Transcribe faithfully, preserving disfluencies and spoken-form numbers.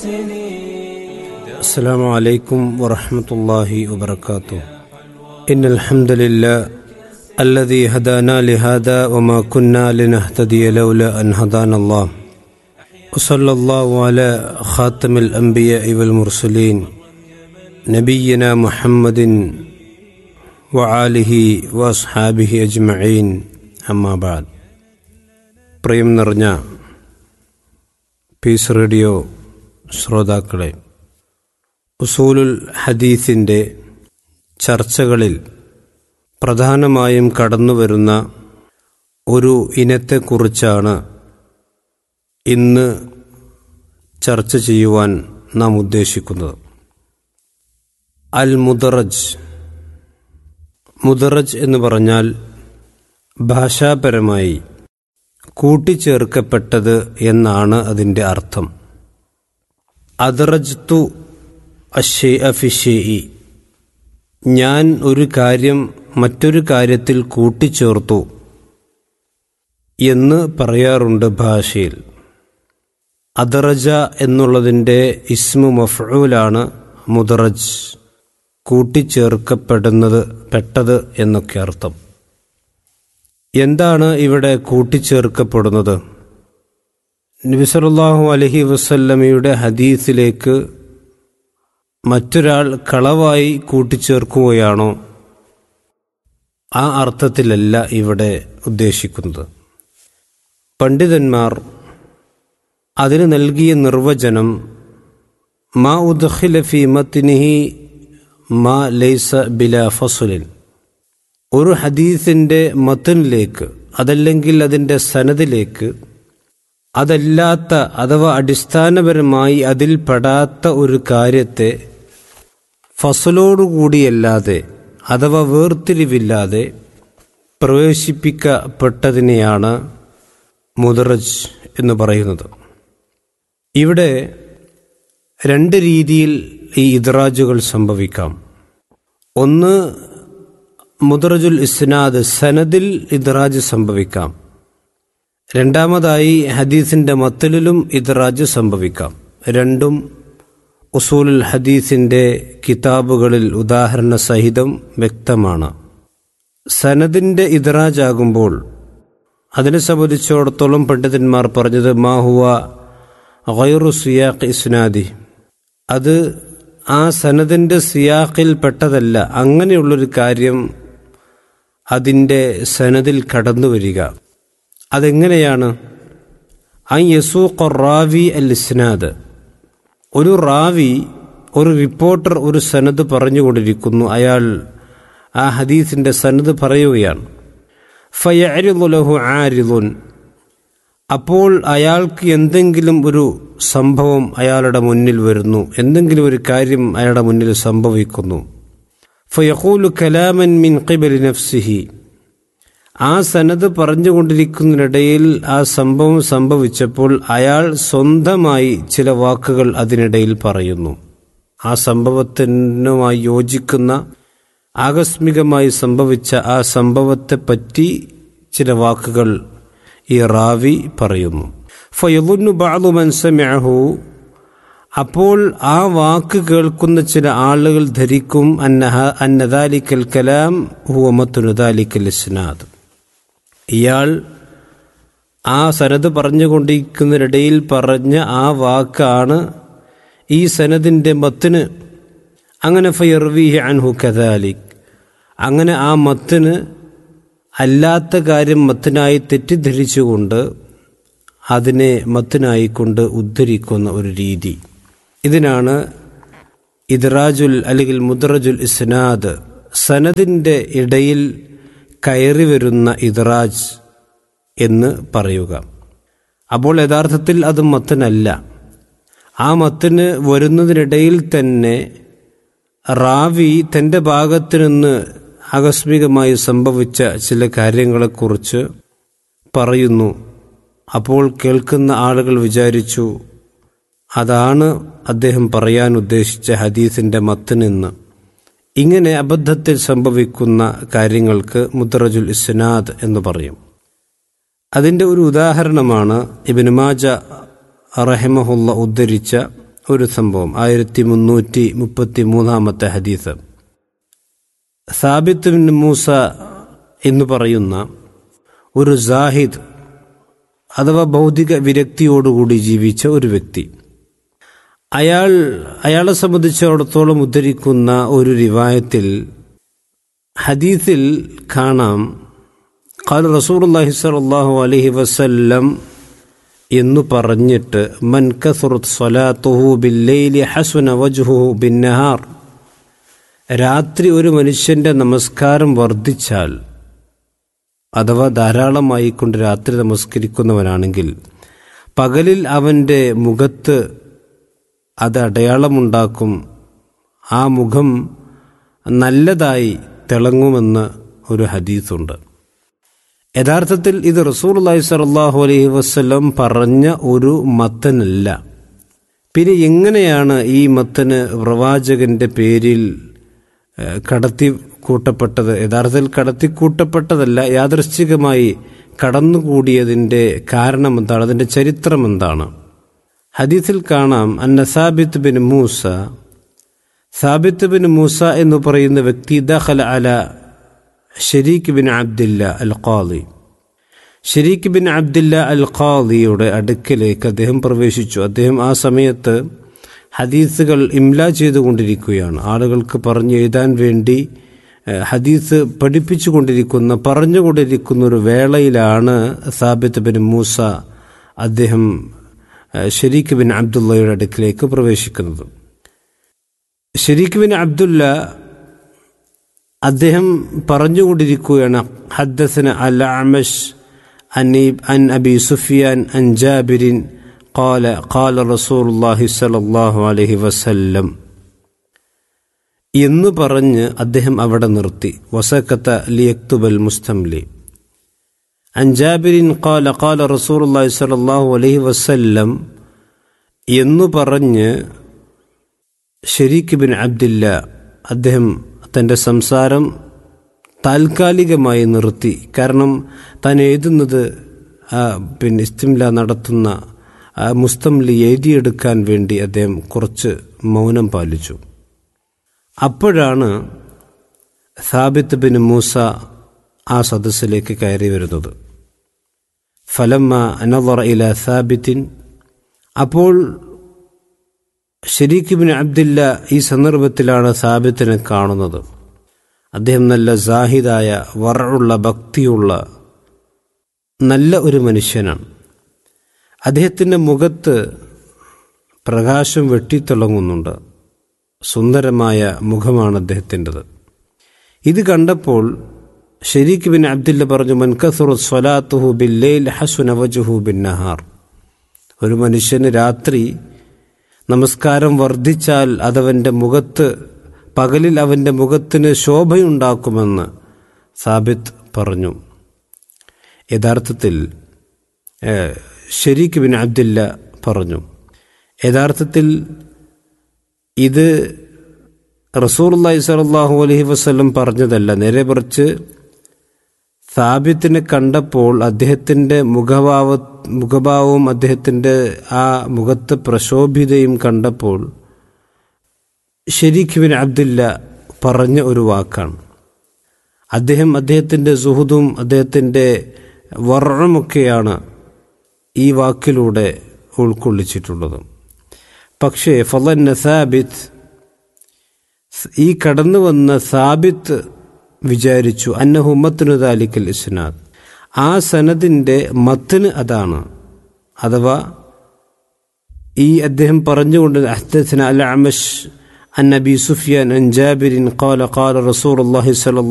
السلام عليكم ورحمة الله وبركاته. إن الحمد لله الذي هدانا لهذا وما كنا لنهتدي لولا أن هدانا الله. وصلى الله على خاتم الأنبياء والمرسلين نبينا محمد وآله وأصحابه أجمعين. أما بعد. പ്രിയം നിറഞ്ഞ piece radio ശ്രോതാക്കളെ, ഉസൂലുൽ ഹദീസിൻ്റെ ചർച്ചകളിൽ പ്രധാനമായും കടന്നുവരുന്ന ഒരു ഇനത്തെക്കുറിച്ചാണ് ഇന്ന് ചർച്ച ചെയ്യുവാൻ നാം ഉദ്ദേശിക്കുന്നത്. അൽ മുദറജ്. മുദറജ് എന്ന് പറഞ്ഞാൽ ഭാഷാപരമായി കൂട്ടിച്ചേർക്കപ്പെട്ടത് എന്നാണ് അതിൻ്റെ അർത്ഥം. അദ്റജ്തു അശ്ശൈഅ ഫിശ്ശൈഇ, ഞാൻ ഒരു കാര്യം മറ്റൊരു കാര്യത്തിൽ കൂട്ടിച്ചേർത്തു എന്ന് പറയാറുണ്ട് ഭാഷയിൽ. അദ്റജ എന്നുള്ളതിൻ്റെ ഇസ്മു മഫ്ഊലാണ് മുദറജ്, കൂട്ടിച്ചേർക്കപ്പെടുന്നത്, പെട്ടത് എന്നൊക്കെ അർത്ഥം. എന്താണ് ഇവിടെ കൂട്ടിച്ചേർക്കപ്പെടുന്നത്? നബി സല്ലല്ലാഹു അലൈഹി വസല്ലമയുടെ ഹദീസിലേക്ക് മറ്റൊരാൾ കളവായി കൂട്ടിച്ചേർക്കുകയാണോ? ആ അർത്ഥത്തിലല്ല ഇവിടെ ഉദ്ദേശിക്കുന്നത്. പണ്ഡിതന്മാർ അതിന് നൽകിയ നിർവചനം മാ ഉദ്ഖില ഫീ മത്നിഹി മാ ലൈസ ബിലാ ഫസ്ലിൻ, ഒരു ഹദീസിൻ്റെ മത്നിലേക്ക് അതല്ലെങ്കിൽ അതിൻ്റെ സനദിലേക്ക് അതല്ലാത്ത അഥവാ അടിസ്ഥാനപരമായി അതിൽ പെടാത്ത ഒരു കാര്യത്തെ ഫസലോടുകൂടിയല്ലാതെ അഥവാ വേർതിരിവില്ലാതെ പ്രവേശിപ്പിക്കപ്പെട്ടതിനെയാണ് മുദറജ് എന്ന് പറയുന്നത്. ഇവിടെ രണ്ട് രീതിയിൽ ഈ ഇദ്റാജുകൾ സംഭവിക്കാം. ഒന്ന്, മുദറജുൽ ഇസ്നാദ്, സനദിൽ ഇദ്റാജ് സംഭവിക്കാം. രണ്ടാമതായി ഹദീസിൻ്റെ മത്തലിലും ഇദ്റാജ് സംഭവിക്കാം. രണ്ടും ഉസൂലുൽ ഹദീസിൻ്റെ കിതാബുകളിൽ ഉദാഹരണ സഹിതം വ്യക്തമാണ്. സനദിൻ്റെ ഇദ്റാജ് ആകുമ്പോൾ അതിനെ സംബന്ധിച്ചിടത്തോളം പണ്ഡിതന്മാർ പറഞ്ഞത് മാ ഹുവ ഗൈറു സിയാഖ് ഇസ്നാദി, അത് ആ സനദിൻ്റെ സിയാഖിൽ പെട്ടതല്ല, അങ്ങനെയുള്ളൊരു കാര്യം അതിൻ്റെ സനദിൽ കടന്നു വരിക. അതെങ്ങനെയാണ്? അൻ യസൂഖ റാവി അൽ ഇസ്നാദ്, ഒരു റാവി, ഒരു റിപ്പോർട്ടർ ഒരു സനദ് പറഞ്ഞുകൊണ്ടിരിക്കുന്നു, അയാൾ ആ ഹദീസിൻ്റെ സനദ് പറയുകയാണ്. ഫയഅരിദു ലഹു ആരിദുൻ, അപ്പോൾ അയാൾക്ക് എന്തെങ്കിലും ഒരു സംഭവം അയാളുടെ മുന്നിൽ വരുന്നു, എന്തെങ്കിലും ഒരു കാര്യം അയാളുടെ മുന്നിൽ സംഭവിക്കുന്നു. ഫയഖൂലു കലാമൻ മിൻ ഖിബലി നഫ്സിഹി, ആ സനദ് പറഞ്ഞുകൊണ്ടിരിക്കുന്നതിനിടയിൽ ആ സംഭവം സംഭവിച്ചപ്പോൾ അയാൾ സ്വന്തമായി ചില വാക്കുകൾ അതിനിടയിൽ പറയുന്നു. ആ സംഭവത്തിനുമായി യോജിക്കുന്ന ആകസ്മികമായി സംഭവിച്ച ആ സംഭവത്തെപ്പറ്റി ചില വാക്കുകൾ ഈ റാവി പറയുന്നു. ഫയദുന്നു ബഅദു മൻ സമിഅഹു, അപ്പോൾ ആ വാക്ക് കേൾക്കുന്ന ചില ആളുകൾ ധരിക്കും അന്നഹ അന്ന ദാലിക്കൽ കലാം ഹുവ മത്നു ദാലിക്കൽ ഇസ്നാദ്, ഇയാൾ ആ സനദ് പറഞ്ഞുകൊണ്ടിരിക്കുന്നതിനിടയിൽ പറഞ്ഞ ആ വാക്കാണ് ഈ സനദിൻ്റെ മത്ന്. അങ്ങനെ ഫയർവീഹി അൻഹു കദാലിക്, അങ്ങനെ ആ മത്ന് അല്ലാത്ത കാര്യം മത്നായി തെറ്റിദ്ധരിച്ചുകൊണ്ട് അതിനെ മത്നായിക്കൊണ്ട് ഉദ്ധരിക്കുന്ന ഒരു രീതി. ഇതിനാണ് ഇദ്റാജുൽ അല്ലെങ്കിൽ മുദ്റജുൽ ഇസ്നാദ്, സനദിൻ്റെ ഇടയിൽ കയറി വരുന്ന ഇദ്റാജ് എന്ന് പറയുക. അപ്പോൾ യഥാർത്ഥത്തിൽ അത് മത്നല്ല. ആ മത്ന് വരുന്നതിനിടയിൽ തന്നെ റാവി തൻ്റെ ഭാഗത്തു നിന്ന് ആകസ്മികമായി സംഭവിച്ച ചില കാര്യങ്ങളെക്കുറിച്ച് പറയുന്നു. അപ്പോൾ കേൾക്കുന്ന ആളുകൾ വിചാരിച്ചു അതാണ് അദ്ദേഹം പറയാൻ ഉദ്ദേശിച്ച ഹദീസിൻ്റെ മത്നെന്ന്. ഇങ്ങനെ അബദ്ധത്തിൽ സംഭവിക്കുന്ന കാര്യങ്ങൾക്ക് മുദ്റജുൽ ഇസ്നാദ് എന്ന് പറയും. അതിൻ്റെ ഒരു ഉദാഹരണമാണ് ഇബ്നു മാജ റഹിമഹുല്ല ഉദ്ധരിച്ച ഒരു സംഭവം. ആയിരത്തി മുന്നൂറ്റി മുപ്പത്തി മൂന്നാമത്തെ ഹദീസ്. സാബിത്ത് ബിൻ മൂസ എന്ന് പറയുന്ന ഒരു സാഹിദ് അഥവാ ഭൗതിക വിരക്തിയോടുകൂടി ജീവിച്ച ഒരു വ്യക്തി, അയാൾ അയാളെ സംബന്ധിച്ചിടത്തോളം ഉദ്ധരിക്കുന്ന ഒരു റിവായത്തിൽ ഹദീസിൽ കാണാം, ഖാല റസൂലുള്ളാഹി സ്വല്ലല്ലാഹു അലൈഹി വസല്ലം എന്ന് പറഞ്ഞിട്ട്, മൻ കസുറത് സ്വലാത്തുഹു ബില്ലൈലി ഹസുന വജ്ഹുഹു ബിന്നഹാർ, രാത്രി ഒരു മനുഷ്യൻ്റെ നമസ്കാരം വർദ്ധിച്ചാൽ അഥവാ ധാരാളമായി കൊണ്ട് രാത്രി നമസ്കരിക്കുന്നവനാണെങ്കിൽ പകലിൽ അവൻ്റെ മുഖത്ത് അത് അടയാളമുണ്ടാക്കും, ആ മുഖം നല്ലതായി തിളങ്ങുമെന്ന് ഒരു ഹദീസുണ്ട്. യഥാർത്ഥത്തിൽ ഇത് റസൂലുള്ളാഹി സ്വല്ലല്ലാഹു അലൈഹി വസല്ലം പറഞ്ഞ ഒരു മത്തനല്ല. പിന്നെ എങ്ങനെയാണ് ഈ മത്തന് പ്രവാചകന്റെ പേരിൽ കടത്തി കൂട്ടപ്പെട്ടത്? യഥാർത്ഥത്തിൽ കടത്തിക്കൂട്ടപ്പെട്ടതല്ല, യാദൃശ്ചികമായി കടന്നുകൂടിയതിൻ്റെ കാരണം എന്താണ്, അതിൻ്റെ ചരിത്രം എന്താണ്? ഹദീസിൽ കാണാം, അന്ന സാബിത്ത് ബിൻ മൂസ, സാബിത്ത് ബിൻ മൂസ എന്ന് പറയുന്ന വ്യക്തി ദഖല അല ശരീക്ക് ബിൻ അബ്ദില്ല അൽ ഖാദി, ശരീക്ക് ബിൻ അബ്ദില്ല അൽ ഖാദിയുടെ അടുക്കലേക്ക് അദ്ദേഹം പ്രവേശിച്ചു. അദ്ദേഹം ആ സമയത്ത് ഹദീസുകൾ ഇംല ചെയ്തുകൊണ്ടിരിക്കുകയാണ്. ആളുകൾക്ക് പറഞ്ഞു എഴുതാൻ വേണ്ടി ഹദീസ് പഠിപ്പിച്ചു കൊണ്ടിരിക്കുന്ന പറഞ്ഞുകൊണ്ടിരിക്കുന്ന ഒരു വേളയിലാണ് സാബിത്ത് ബിൻ മൂസ അദ്ദേഹം ശരീക്ക് ബിൻ അബ്ദുള്ളയുടെ അടുക്കിലേക്ക് പ്രവേശിക്കുന്നത്. ശരീക്ക് ബിൻ അബ്ദുല്ല അദ്ദേഹം പറഞ്ഞുകൊണ്ടിരിക്കുകയാണ്, ഹദ്ദസന അൽ അഅ്മശ് അൻ അബി സുഫിയാൻ അൻ ജാബിരിൻ ഖാല ഖാല റസൂലുള്ളാഹി സ്വല്ലല്ലാഹു അലൈഹി വസല്ലം എന്ന് പറഞ്ഞ് അദ്ദേഹം അവിടെ നിർത്തി. വസക്കത ലിയക്തുബൽ മുസ്തംലി. അൻ ജാബിരിൻ ഖാല ഖാല റസൂലുള്ളാഹി സ്വല്ലല്ലാഹു അലൈഹി വസല്ലം എന്ന് പറഞ്ഞ് ശരീക്ക് ബിൻ അബ്ദില്ല അദ്ദേഹം തൻ്റെ സംസാരം താൽക്കാലികമായി നിർത്തി. കാരണം താൻ എഴുതുന്നത് പിന്നെ ഇസ്തിംല നടത്തുന്ന മുസ്തംലി എഴുതിയെടുക്കാൻ വേണ്ടി അദ്ദേഹം കുറച്ച് മൗനം പാലിച്ചു. അപ്പോഴാണ് സാബിത്ത് ബിൻ മൂസ ആ സദസ്സിലേക്ക് കയറി വരുന്നത്. ഫലമ്മ നളറ ഇല സാബിത്തിൻ, അപ്പോൾ ശരീക്ക് ബിൻ അബ്ദില്ല ഈ സന്ദർഭത്തിലാണ് സാബിത്തിനെ കാണുന്നത്. അദ്ദേഹം നല്ല സാഹിദായ വറഉള്ള ഭക്തിയുള്ള നല്ല ഒരു മനുഷ്യനാണ്. അദ്ദേഹത്തിൻ്റെ മുഖത്ത് പ്രകാശം വെട്ടിത്തിളങ്ങുന്നുണ്ട്. സുന്ദരമായ മുഖമാണ് അദ്ദേഹത്തിൻ്റെത്. ഇത് കണ്ടപ്പോൾ ശരീക്ക് ബിൻ അബ്ദില്ല പറഞ്ഞു, മൻ കസുറത് സ്വലാത്തുഹു ബില്ലൈൽ ഹസുന വജ്ഹുഹു ബിന്നഹാർ, ഒരു മനുഷ്യന് രാത്രി നമസ്കാരം വർദ്ധിച്ചാൽ അതവൻ്റെ മുഖത്ത് പകലിൽ അവൻ്റെ മുഖത്തിന് ശോഭയുണ്ടാക്കുമെന്ന് സാബിത്ത് പറഞ്ഞു. യഥാർത്ഥത്തിൽ ശരീക്ക് ബിൻ അബ്ദില്ല പറഞ്ഞു, യഥാർത്ഥത്തിൽ ഇത് റസൂലുള്ളാഹി സ്വല്ലല്ലാഹു അലൈഹി വസല്ലം പറഞ്ഞതല്ല, നേരെ മറിച്ച് സാബിത്തിനെ കണ്ടപ്പോൾ അദ്ദേഹത്തിൻ്റെ മുഖഭാവ മുഖഭാവവും അദ്ദേഹത്തിൻ്റെ ആ മുഖത്ത് പ്രശോഭിതയും കണ്ടപ്പോൾ ശരീക്ക് ബിൻ അബ്ദില്ല പറഞ്ഞ ഒരു വാക്കാണ്. അദ്ദേഹം അദ്ദേഹത്തിൻ്റെ സുഹുദും അദ്ദേഹത്തിൻ്റെ വറഉമൊക്കെയാണ് ഈ വാക്കിലൂടെ ഉൾക്കൊള്ളിച്ചിട്ടുള്ളത്. പക്ഷേ ഫളന്ന സാബിത്ത്, ഈ കടന്നു വന്ന സാബിത്ത് വിചാരിച്ചു, അന്നഹു മത്നു ദാലിക്കൽ ഇസ്നാദ്, ആ സനദിൻ്റെ മത്ന് അതാണ്, അഥവാ ഈ അദ്ദേഹം പറഞ്ഞുകൊണ്ട് ഹദ്ദസന അൽ അഅ്മശ് അൻ അബി സുഫിയാൻ അൻ ജാബിരിൻ ഖാല ഖാല റസൂലുള്ളാഹി സ്വല്ലല്ലാഹു